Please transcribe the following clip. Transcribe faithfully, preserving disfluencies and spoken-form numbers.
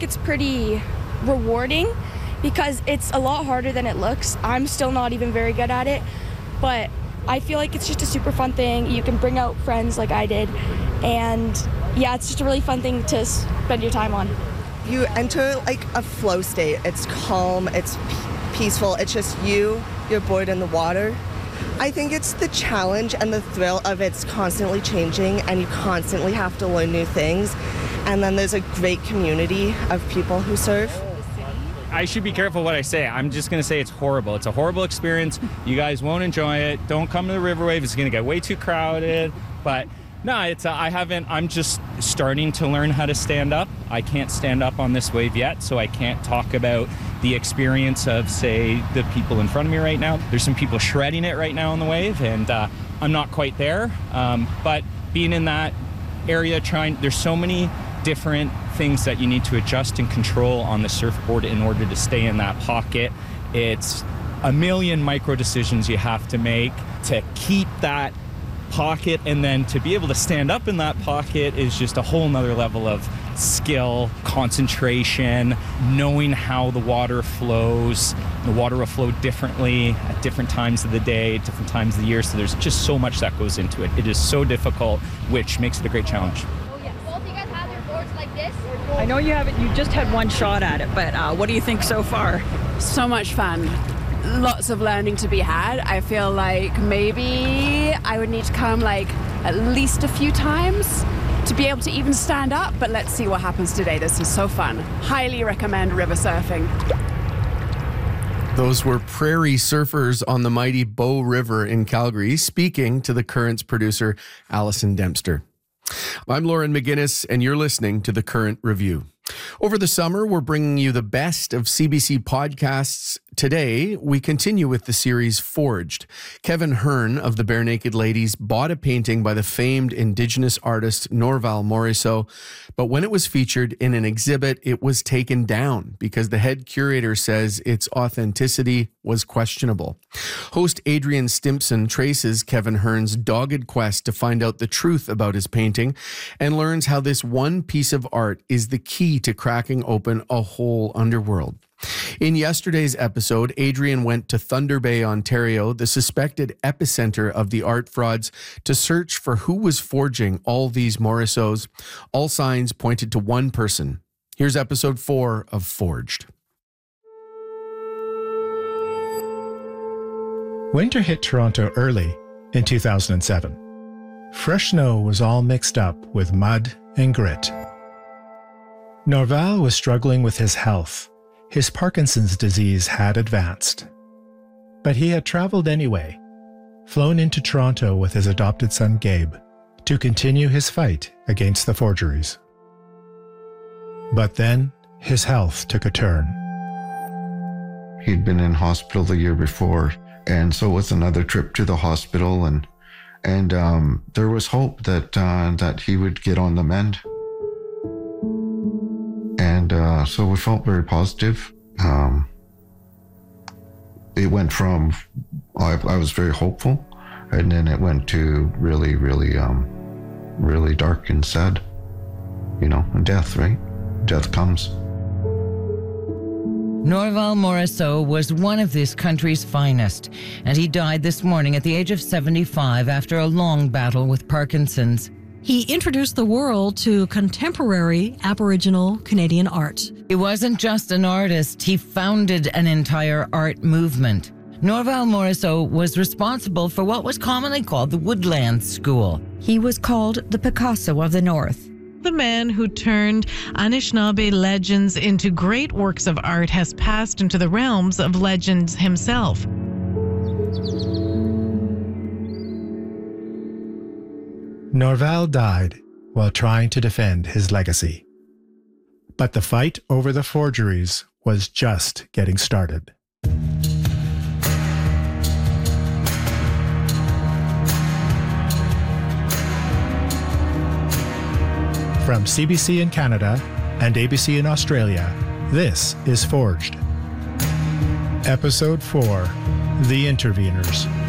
it's pretty rewarding because it's a lot harder than it looks. I'm still not even very good at it, but I feel like it's just a super fun thing. You can bring out friends like I did, and yeah, it's just a really fun thing to spend your time on. You enter like a flow state. It's calm, it's peaceful, it's just you, your board in the water. I think it's the challenge and the thrill of it's constantly changing and you constantly have to learn new things. And then there's a great community of people who surf. I should be careful what I say. I'm just going to say it's horrible. It's a horrible experience. You guys won't enjoy it. Don't come to the river wave. It's going to get way too crowded. But no, it's uh, I haven't. I'm just starting to learn how to stand up. I can't stand up on this wave yet, so I can't talk about the experience of, say, the people in front of me right now. There's some people shredding it right now on the wave, and uh, I'm not quite there. Um, but being in that area, trying, there's so many different things that you need to adjust and control on the surfboard in order to stay in that pocket. It's a million micro decisions you have to make to keep that pocket, and then to be able to stand up in that pocket is just a whole nother level of skill, concentration, knowing how the water flows. The water will flow differently at different times of the day, different times of the year, so there's just so much that goes into it. It is so difficult, which makes it a great challenge. I know you haven't, you just had one shot at it, but uh, what do you think so far? So much fun. Lots of learning to be had. I feel like maybe I would need to come like at least a few times to be able to even stand up, but let's see what happens today. This is so fun. Highly recommend river surfing. Those were prairie surfers on the mighty Bow River in Calgary, speaking to the Current's producer, Allison Dempster. I'm Lauren McGinnis, and you're listening to The Current Review. Over the summer, we're bringing you the best of C B C podcasts. Today, we continue with the series Forged. Kevin Hearn of the Barenaked Ladies bought a painting by the famed Indigenous artist Norval Morisseau, but when it was featured in an exhibit, it was taken down because the head curator says its authenticity was questionable. Host Adrian Stimpson traces Kevin Hearn's dogged quest to find out the truth about his painting and learns how this one piece of art is the key to cracking open a whole underworld. In yesterday's episode, Adrian went to Thunder Bay, Ontario, the suspected epicenter of the art frauds, to search for who was forging all these Morisseaus. All signs pointed to one person. Here's episode four of Forged. Winter hit Toronto early in two thousand seven. Fresh snow was all mixed up with mud and grit. Norval was struggling with his health. His Parkinson's disease had advanced. But he had traveled anyway, flown into Toronto with his adopted son Gabe to continue his fight against the forgeries. But then his health took a turn. He'd been in hospital the year before, and so it was another trip to the hospital, and and um, there was hope that uh, that he would get on the mend. And uh, so we felt very positive. Um, it went from, I, I was very hopeful, and then it went to really, really, um, really dark and sad. You know, death, right? Death comes. Norval Morisseau was one of this country's finest, and he died this morning at the age of seventy-five after a long battle with Parkinson's. He introduced the world to contemporary Aboriginal Canadian art. He wasn't just an artist, he founded an entire art movement. Norval Morisseau was responsible for what was commonly called the Woodland School. He was called the Picasso of the North. The man who turned Anishinaabe legends into great works of art has passed into the realms of legends himself. Norval died while trying to defend his legacy. But the fight over the forgeries was just getting started. From C B C in Canada and A B C in Australia, this is Forged. Episode four, The Interveners.